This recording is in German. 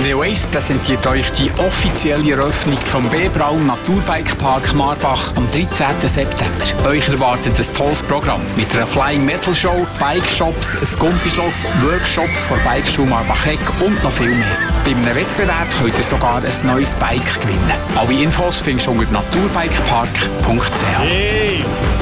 Radio 1 präsentiert euch die offizielle Eröffnung vom B. Braun Naturbike Park Marbach am 13. September. Euch erwartet ein tolles Programm mit einer Flying Metal Show, Bike-Shops, ein Gumpischloss, Workshops von Bikeschule Marbach-Eck und noch viel mehr. Bei einem Wettbewerb könnt ihr sogar ein neues Bike gewinnen. Alle Infos findest du unter naturbikepark.ch. Hey.